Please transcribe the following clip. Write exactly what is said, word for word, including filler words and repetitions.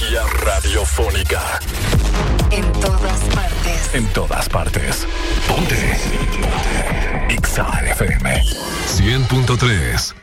energía radiofónica. En todas partes. En todas partes. Ponte. Ponte. Exa F M. cien punto tres.